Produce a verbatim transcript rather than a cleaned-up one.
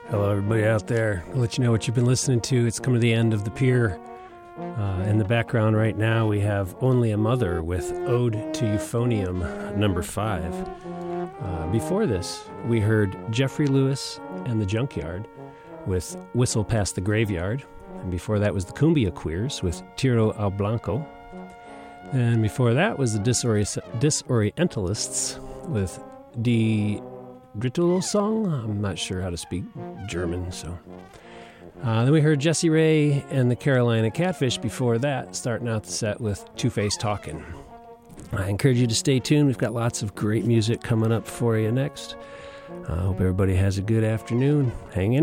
Hello, everybody out there. I'll let you know what you've been listening to. It's coming to the end of the pier. Uh, in the background right now, we have Only a Mother with Ode to Euphonium, number five. Uh, before this, we heard Jeffrey Lewis and the Junkyard with Whistle Past the Graveyard. And before that was the Cumbia Queers with Tiro al Blanco. And before that was the Disori- Disorientalists with Die Dritolo Song. I'm not sure how to speak German, so... Uh, then we heard Jessie Ray and the Carolina Catfish before that, starting out the set with Two-Face Talkin'. I encourage you to stay tuned. We've got lots of great music coming up for you next. I uh, hope everybody has a good afternoon. Hang in